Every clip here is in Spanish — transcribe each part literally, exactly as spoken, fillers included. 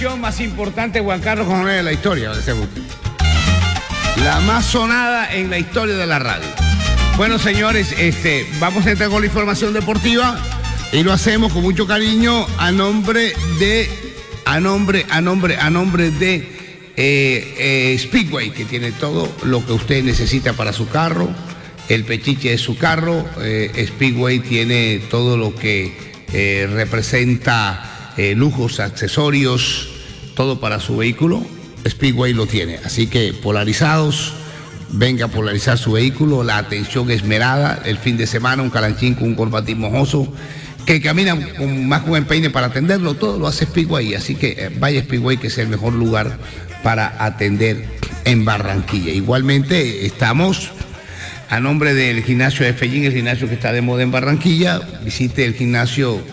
Más importante, Juan Carlos Coronel, de la historia, la más sonada en la historia de la radio. Bueno, señores, este, vamos a entrar con la información deportiva y lo hacemos con mucho cariño a nombre de, a nombre, a nombre, a nombre de eh, eh, Speedway, que tiene todo lo que usted necesita para su carro, el pechiche de su carro. eh, Speedway tiene todo lo que eh, representa eh, lujos, accesorios, todo para su vehículo. Speedway lo tiene, así que polarizados, venga a polarizar su vehículo. La atención esmerada, el fin de semana un calanchín con un corbatín mojoso que camina con, más con empeine para atenderlo, todo lo hace Speedway, así que eh, vaya Speedway, que es el mejor lugar para atender en Barranquilla. Igualmente estamos a nombre del gimnasio de Fellín, el gimnasio que está de moda en Barranquilla. Visite el gimnasio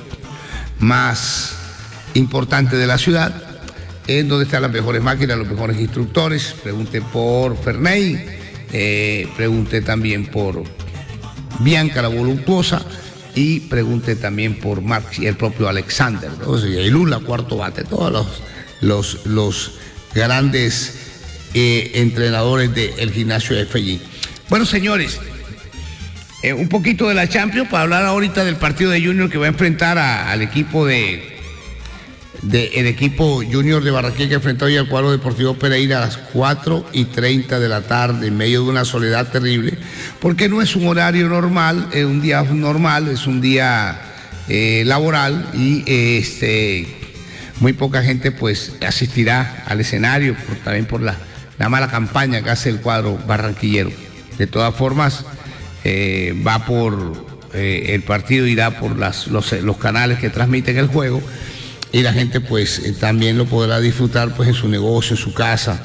más importante de la ciudad, en donde están las mejores máquinas, los mejores instructores. Pregunte por Ferney, eh, pregunte también por Bianca la Voluptuosa y pregunte también por Marx y el propio Alexander, ¿no? Y Lula, cuarto bate, todos los, los, los grandes eh, entrenadores del gimnasio de Fellín. Bueno, señores, eh, un poquito de la Champions para hablar ahorita del partido de Junior, que va a enfrentar a, al equipo de... del de equipo Junior de Barranquilla, que enfrentó hoy al cuadro Deportivo Pereira a las cuatro y treinta de la tarde, en medio de una soledad terrible, porque no es un horario normal, es un día normal, es un día eh, laboral, y eh, este, muy poca gente pues asistirá al escenario, por, también por la, la mala campaña que hace el cuadro barranquillero. De todas formas, eh, va por eh, el partido irá por las, los, los canales que transmiten el juego, y la gente pues eh, también lo podrá disfrutar pues en su negocio, en su casa.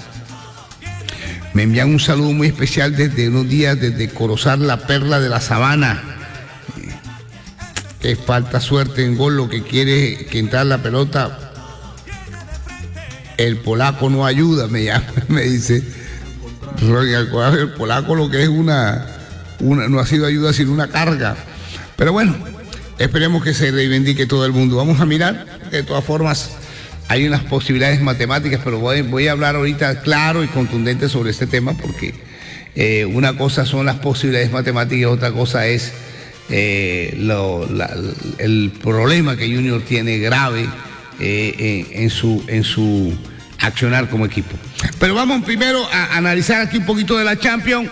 Me envían un saludo muy especial desde unos días desde Corozal, la perla de la sabana. Que falta suerte en gol, lo que quiere que entrar la pelota. El polaco no ayuda, me llama, me dice. El polaco lo que es una, una no ha sido ayuda sino una carga. Pero bueno, esperemos que se reivindique todo el mundo. Vamos a mirar, de todas formas, hay unas posibilidades matemáticas, pero voy, voy a hablar ahorita claro y contundente sobre este tema, porque eh, una cosa son las posibilidades matemáticas y otra cosa es eh, lo, la, el problema que Junior tiene grave eh, en, en, su, en su accionar como equipo. Pero vamos primero a analizar aquí un poquito de la Champions.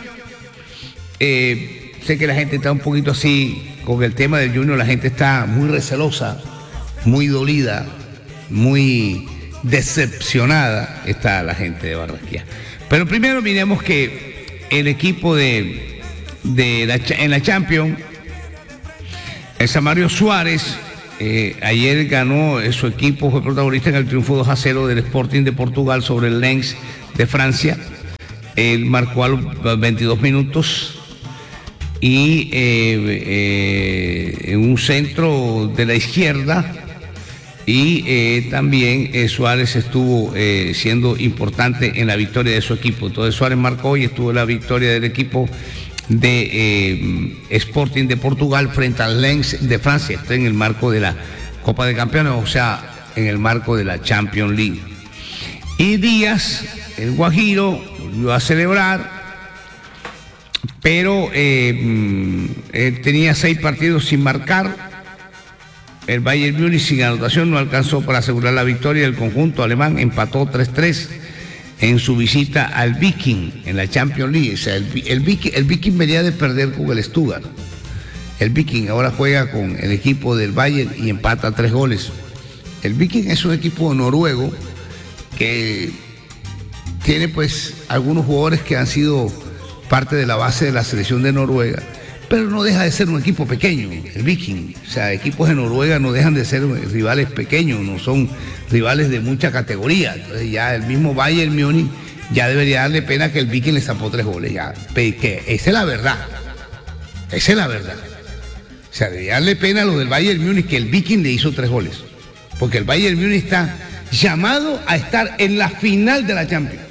Eh, sé que la gente está un poquito así con el tema del Junior, la gente está muy recelosa, muy dolida, muy decepcionada está la gente de Barranquilla. Pero primero miremos que el equipo de, de la, en la Champions, el Samario Suárez, eh, ayer ganó, eh, su equipo fue protagonista en el triunfo dos a cero del Sporting de Portugal sobre el Lens de Francia. Él marcó a los veintidós minutos y eh, eh, en un centro de la izquierda, y eh, también eh, Suárez estuvo eh, siendo importante en la victoria de su equipo. Entonces Suárez marcó y estuvo en la victoria del equipo de eh, Sporting de Portugal frente al Lens de Francia. Está en el marco de la Copa de Campeones, o sea, en el marco de la Champions League. Y Díaz, el Guajiro, volvió a celebrar, pero eh, él tenía seis partidos sin marcar. El Bayern Múnich sin anotación no alcanzó para asegurar la victoria. El conjunto alemán empató tres tres en su visita al Viking en la Champions League. O sea, el, el, Viking, el Viking venía de perder con el Stuttgart. El Viking ahora juega con el equipo del Bayern y empata tres goles. El Viking es un equipo noruego que tiene pues algunos jugadores que han sido parte de la base de la selección de Noruega, pero no deja de ser un equipo pequeño, el Viking. O sea, equipos de Noruega no dejan de ser rivales pequeños, no son rivales de mucha categoría. Entonces ya el mismo Bayern Múnich ya debería darle pena que el Viking le zapó tres goles. Ya, que esa es la verdad. Esa es la verdad. O sea, debería darle pena a lo del Bayern Múnich que el Viking le hizo tres goles. Porque el Bayern Múnich está llamado a estar en la final de la Champions.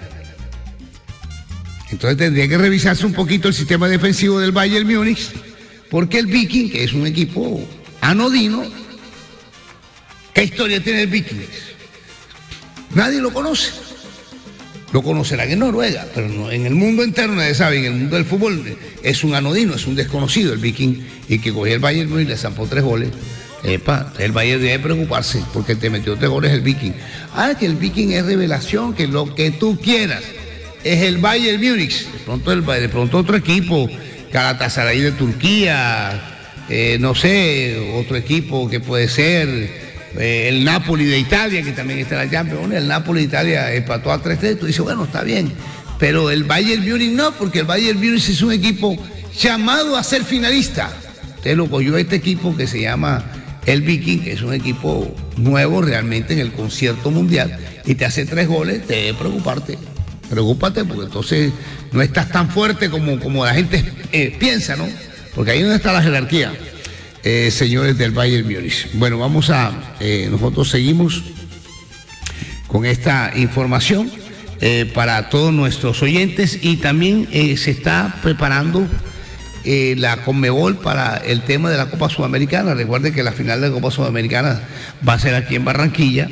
Entonces tendría que revisarse un poquito el sistema defensivo del Bayern Múnich, porque el Viking, que es un equipo anodino, ¿qué historia tiene el Viking? Nadie lo conoce. Lo conocerán en Noruega, pero no, en el mundo entero nadie sabe. En el mundo del fútbol es un anodino, es un desconocido el Viking, y que cogió el Bayern Múnich y le zampó tres goles. Epa, el Bayern debe preocuparse porque te metió tres goles el Viking. Ah, que el Viking es revelación, que lo que tú quieras. Es el Bayern Múnich. De pronto, el, de pronto otro equipo, Galatasaray de Turquía, eh, no sé, otro equipo que puede ser... Eh, el Napoli de Italia, que también está en la Champions. El Napoli de Italia empató a tres tres. Tú dices, bueno, está bien. Pero el Bayern Múnich no, porque el Bayern Múnich es un equipo llamado a ser finalista. Usted lo cogió este equipo que se llama el Viking, que es un equipo nuevo realmente en el concierto mundial, y te hace tres goles, te debe preocuparte. Preocúpate, porque entonces no estás tan fuerte como, como la gente eh, piensa, ¿no? Porque ahí es donde está la jerarquía. Eh, señores del Bayern Múnich. Bueno, vamos a, eh, nosotros seguimos con esta información eh, para todos nuestros oyentes, y también eh, se está preparando eh, la Conmebol para el tema de la Copa Sudamericana. Recuerden que la final de la Copa Sudamericana va a ser aquí en Barranquilla,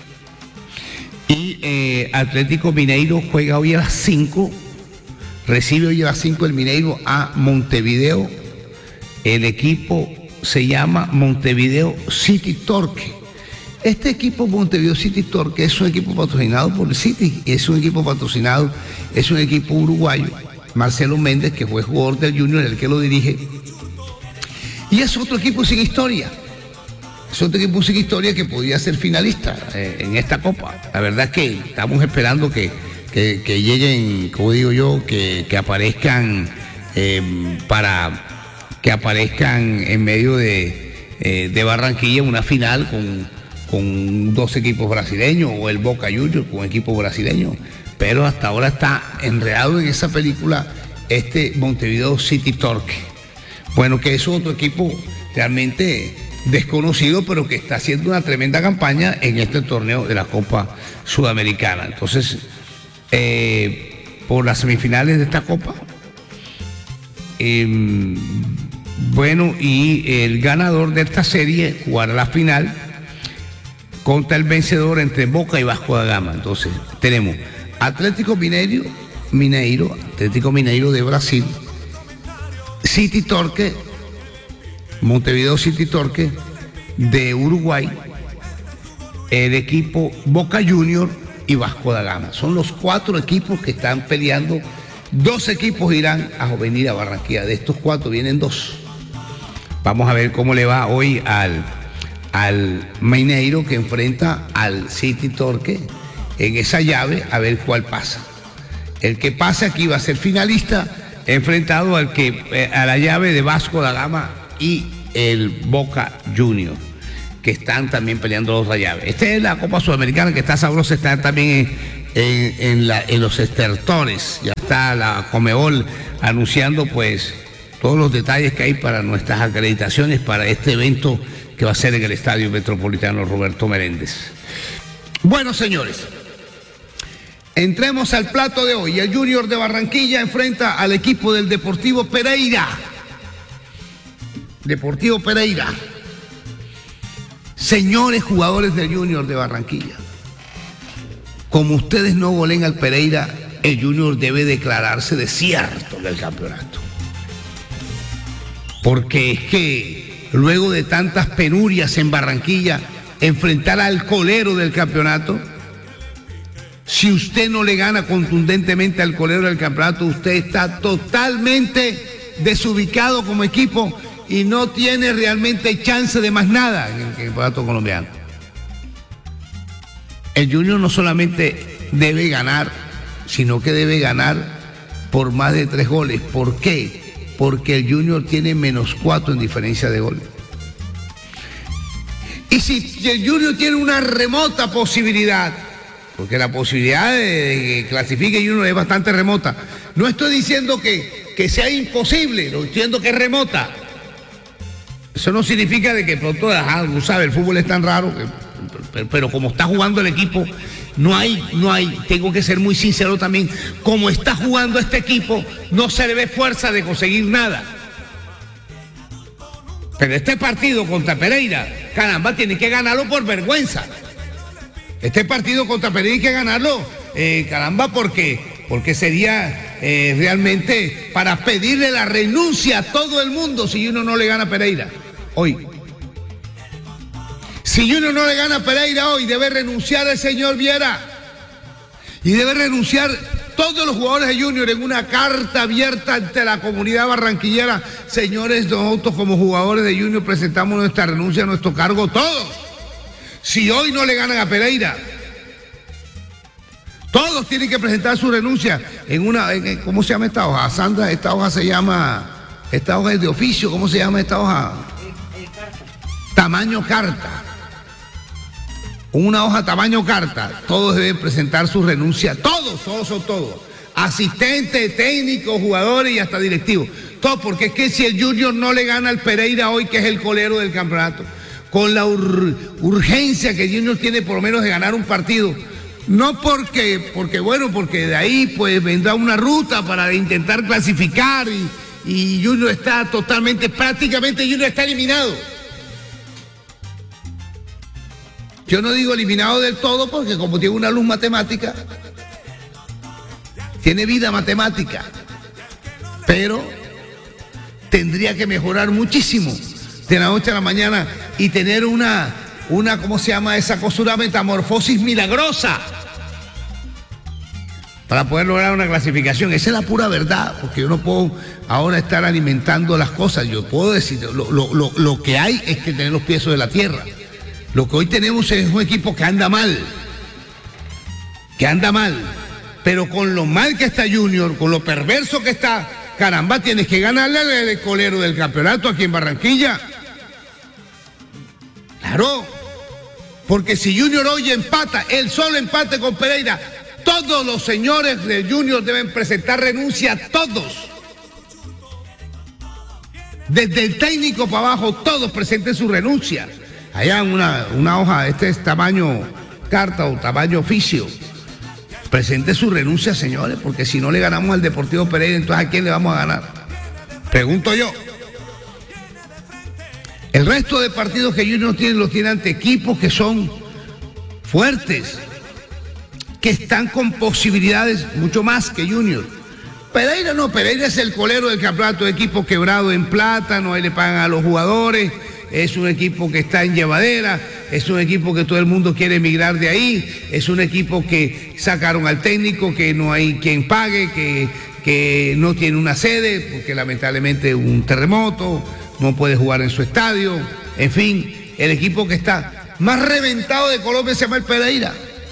y eh, Atlético Mineiro juega hoy a las cinco, recibe hoy a las cinco el Mineiro a Montevideo. El equipo se llama Montevideo City Torque. Este equipo Montevideo City Torque es un equipo patrocinado por el City, es un equipo patrocinado, es un equipo uruguayo. Marcelo Méndez, que fue jugador del Junior, el que lo dirige, y es otro equipo sin historia, es otro equipo sin historia que podía ser finalista eh, en esta Copa. La verdad es que estamos esperando que, que, que lleguen, como digo yo, que, que aparezcan eh, para... que aparezcan en medio de, eh, de Barranquilla una final con, con dos equipos brasileños, o el Boca Juniors con equipo brasileño. Pero hasta ahora está enredado en esa película este Montevideo City Torque. Bueno, que es otro equipo realmente desconocido, pero que está haciendo una tremenda campaña en este torneo de la Copa Sudamericana. Entonces, eh, por las semifinales de esta Copa, eh, bueno, y el ganador de esta serie jugará la final contra el vencedor entre Boca y Vasco da Gama. Entonces, tenemos Atlético Mineiro, Mineiro, Atlético Mineiro de Brasil, City Torque, Montevideo City Torque de Uruguay, el equipo Boca Juniors y Vasco da Gama. Son los cuatro equipos que están peleando. Dos equipos irán a venir a Barranquilla. De estos cuatro vienen dos. Vamos a ver cómo le va hoy al, al Mineiro, que enfrenta al City Torque en esa llave, a ver cuál pasa. El que pase aquí va a ser finalista, enfrentado al que eh, a la llave de Vasco da Gama y el Boca Juniors, que están también peleando los la llave. Esta es la Copa Sudamericana, que está sabrosa, está también en, en, en, la, en los estertores. Ya está la Conmebol anunciando pues todos los detalles que hay para nuestras acreditaciones para este evento que va a ser en el Estadio Metropolitano Roberto Meléndez. Bueno, señores, entremos al plato de hoy. El Junior de Barranquilla enfrenta al equipo del Deportivo Pereira. Deportivo Pereira. Señores jugadores del Junior de Barranquilla, como ustedes no goleen al Pereira, el Junior debe declararse desierto del campeonato. Porque es que luego de tantas penurias en Barranquilla, enfrentar al colero del campeonato, si usted no le gana contundentemente al colero del campeonato, usted está totalmente desubicado como equipo y no tiene realmente chance de más nada en el campeonato colombiano. El Junior no solamente debe ganar, sino que debe ganar por más de tres goles. ¿Por qué? Porque el Junior tiene menos cuatro en diferencia de gol. Y si el Junior tiene una remota posibilidad, porque la posibilidad de que clasifique el Junior es bastante remota, no estoy diciendo que, que sea imposible, lo estoy diciendo que es remota. Eso no significa de que pronto, ajá, tú sabes, el fútbol es tan raro, que, pero, pero como está jugando el equipo, no hay, no hay, tengo que ser muy sincero también, como está jugando este equipo, no se le ve fuerza de conseguir nada. Pero este partido contra Pereira, caramba, tiene que ganarlo por vergüenza. Este partido contra Pereira hay que ganarlo, eh, caramba, porque, porque sería eh, realmente para pedirle la renuncia a todo el mundo si uno no le gana a Pereira hoy. Si uno no le gana a Pereira hoy, debe renunciar el señor Viera y debe renunciar todos los jugadores de Junior en una carta abierta ante la comunidad barranquillera. Señores, nosotros como jugadores de Junior presentamos nuestra renuncia a nuestro cargo todos. Si hoy no le ganan a Pereira, todos tienen que presentar su renuncia en una, en, ¿cómo se llama esta hoja? Sandra, esta hoja se llama, esta hoja es de oficio, ¿cómo se llama esta hoja? Tamaño carta. Una hoja tamaño carta, todos deben presentar su renuncia, todos, todos son todos, asistentes, técnicos, jugadores y hasta directivos, todos, porque es que si el Junior no le gana al Pereira hoy, que es el colero del campeonato, con la ur, urgencia que Junior tiene por lo menos de ganar un partido, no porque, porque bueno, porque de ahí pues vendrá una ruta para intentar clasificar y, y Junior está totalmente, prácticamente Junior está eliminado. Yo no digo eliminado del todo porque como tiene una luz matemática, tiene vida matemática, pero tendría que mejorar muchísimo de la noche a la mañana y tener una, una ¿cómo se llama esa cosa? Una metamorfosis milagrosa para poder lograr una clasificación. Esa es la pura verdad, porque yo no puedo ahora estar alimentando las cosas. Yo puedo decir, lo, lo, lo, lo que hay es que tener los pies sobre la tierra. Lo que hoy tenemos es un equipo que anda mal, que anda mal, pero con lo mal que está Junior, con lo perverso que está, caramba, tienes que ganarle al colero del campeonato aquí en Barranquilla. Claro, porque si Junior hoy empata, el solo empate con Pereira, todos los señores de Junior deben presentar renuncia, todos. Desde el técnico para abajo, todos presenten su renuncia. Allá una, una hoja, este es tamaño carta o tamaño oficio. Presente su renuncia, señores, porque si no le ganamos al Deportivo Pereira, entonces ¿a quién le vamos a ganar? Pregunto yo. El resto de partidos que Junior tiene, los tiene ante equipos que son fuertes, que están con posibilidades mucho más que Junior. Pereira no, Pereira es el colero del campeonato, de equipo quebrado en plátano, ahí le pagan a los jugadores. Es un equipo que está en llevadera, es un equipo que todo el mundo quiere emigrar de ahí, es un equipo que sacaron al técnico, que no hay quien pague, que, que no tiene una sede, porque lamentablemente hubo un terremoto, no puede jugar en su estadio, en fin, el equipo que está más reventado de Colombia se llama el Pereira.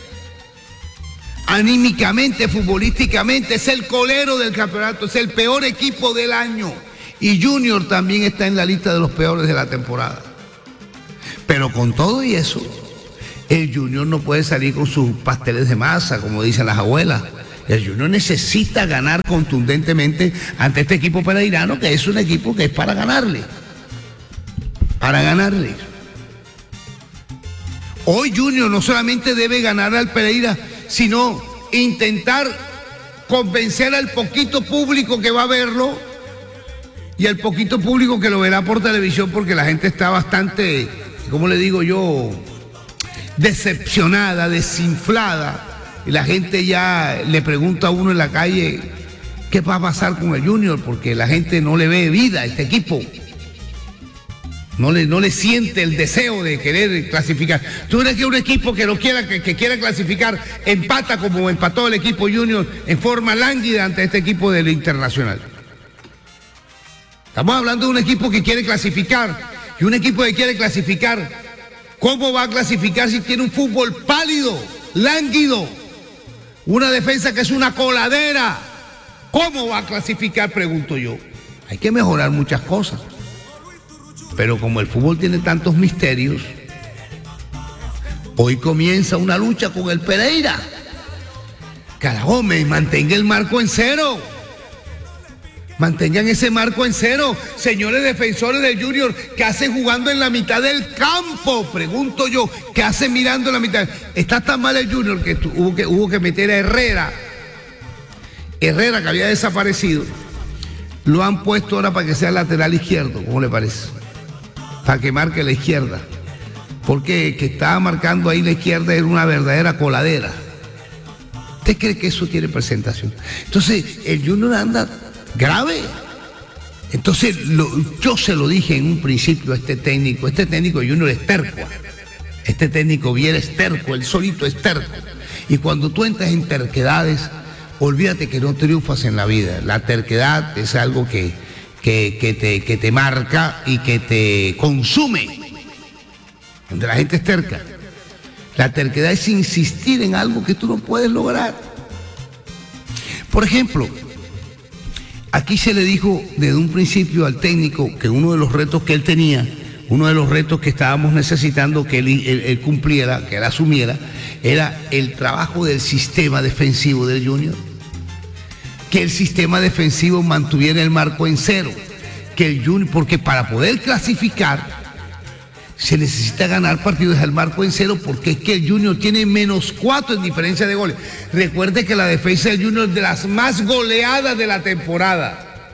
Anímicamente, futbolísticamente, es el colero del campeonato, es el peor equipo del año. Y Junior también está en la lista de los peores de la temporada. Pero con todo y eso, el Junior no puede salir con sus pasteles de masa, como dicen las abuelas. El Junior necesita ganar contundentemente ante este equipo pereirano, que es un equipo que es para ganarle. Para ganarle. Hoy Junior no solamente debe ganar al Pereira, sino intentar convencer al poquito público que va a verlo y al poquito público que lo verá por televisión, porque la gente está bastante, ¿cómo le digo yo?, decepcionada, desinflada, y la gente ya le pregunta a uno en la calle qué va a pasar con el Junior, porque la gente no le ve vida a este equipo, no le, no le siente el deseo de querer clasificar. ¿Tú crees que un equipo que, no quiera, que, que quiera clasificar empata como empató el equipo Junior en forma lánguida ante este equipo del Internacional? Estamos hablando de un equipo que quiere clasificar, y un equipo que quiere clasificar, ¿cómo va a clasificar si tiene un fútbol pálido, lánguido, una defensa que es una coladera? ¿Cómo va a clasificar? Pregunto yo. Hay que mejorar muchas cosas, pero como el fútbol tiene tantos misterios, hoy comienza una lucha con el Pereira. Carajo, me mantenga el marco en cero. Mantengan ese marco en cero, señores defensores del Junior. ¿Qué hacen jugando en la mitad del campo? Pregunto yo, ¿qué hacen mirando en la mitad? Está tan mal el Junior que hubo que, hubo que meter a Herrera. Herrera, que había desaparecido, lo han puesto ahora para que sea lateral izquierdo. ¿Cómo le parece? Para que marque la izquierda. porque que estaba marcando ahí la izquierda era una verdadera coladera. ¿Usted cree que eso tiene presentación? Entonces, el Junior anda grave. Entonces, lo, yo se lo dije en un principio a este técnico, este técnico Junior es terco. Este técnico Viera es terco, él solito es terco. Y cuando tú entras en terquedades, olvídate que no triunfas en la vida. La terquedad es algo que, que, que, te, que te marca y que te consume. Donde la gente es terca. La terquedad es insistir en algo que tú no puedes lograr. Por ejemplo, aquí se le dijo desde un principio al técnico que uno de los retos que él tenía, uno de los retos que estábamos necesitando que él, él, él cumpliera, que él asumiera, era el trabajo del sistema defensivo del Junior. Que el sistema defensivo mantuviera el marco en cero. Que el Junior, porque para poder clasificar se necesita ganar partidos al marco en cero, porque es que el Junior tiene menos cuatro en diferencia de goles. Recuerde que la defensa del Junior es de las más goleadas de la temporada.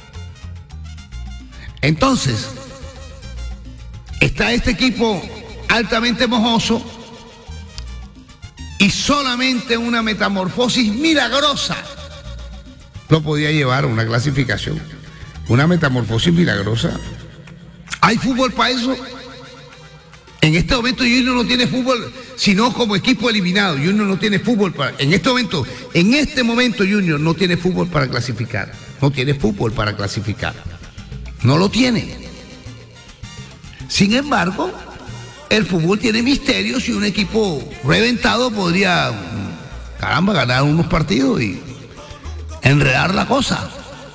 Entonces, está este equipo altamente mojoso y solamente una metamorfosis milagrosa lo podía llevar a una clasificación. Una metamorfosis milagrosa. ¿Hay fútbol para eso? En este momento Junior no tiene fútbol, sino como equipo eliminado. Junior no tiene fútbol para... En este momento, en este momento Junior no tiene fútbol para clasificar. No tiene fútbol para clasificar. No lo tiene. Sin embargo, el fútbol tiene misterios y un equipo reventado podría, caramba, ganar unos partidos y enredar la cosa.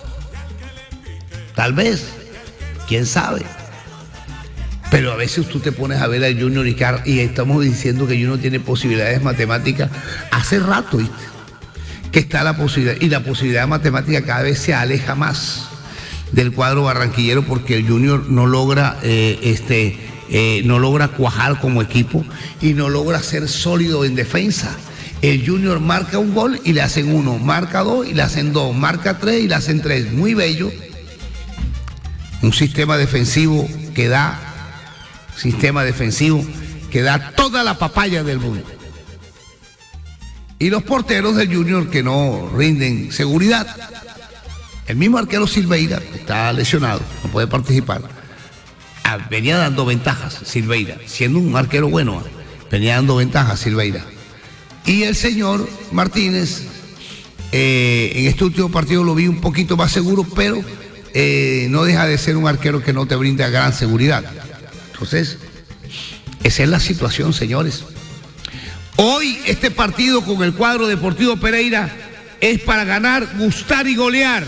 Tal vez. ¿Quién sabe? Pero a veces tú te pones a ver al Junior y, Car y estamos diciendo que Junior tiene posibilidades matemáticas hace rato, ¿viste? Que está la posibilidad, y la posibilidad matemática cada vez se aleja más del cuadro barranquillero porque el Junior no logra, eh, este, eh, no logra cuajar como equipo y no logra ser sólido en defensa. El Junior marca un gol y le hacen uno, marca dos y le hacen dos, marca tres y le hacen tres. Muy bello. Un sistema defensivo que da sistema defensivo que da toda la papaya del mundo. Y los porteros del Junior que no rinden seguridad. El mismo arquero Silveira está lesionado, no puede participar. Ah, venía dando ventajas Silveira, siendo un arquero bueno, venía dando ventajas Silveira. Y el señor Martínez, eh, en este último partido lo vi un poquito más seguro, pero eh, no deja de ser un arquero que no te brinda gran seguridad. Entonces, esa es la situación, señores. Hoy este partido con el cuadro Deportivo Pereira es para ganar, gustar y golear.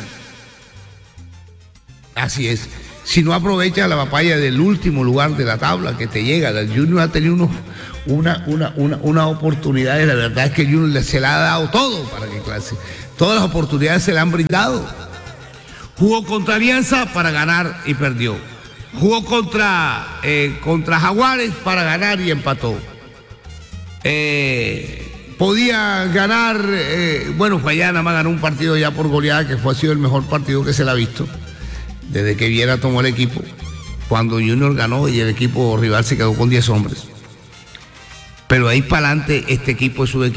Así es. Si no aprovecha la papaya del último lugar de la tabla que te llega, el Junior ha tenido unos, una, una, una, una oportunidad, y la verdad es que el Junior se le ha dado todo para que clase. Todas las oportunidades se le han brindado. Jugó contra Alianza para ganar y perdió. Jugó contra, eh, contra Jaguares para ganar y empató. Eh, podía ganar, eh, bueno, fue allá nada más ganó un partido ya por goleada, que fue ha sido el mejor partido que se le ha visto desde que Viera tomó el equipo, cuando Junior ganó y el equipo rival se quedó con diez hombres. Pero ahí para adelante este equipo es un equipo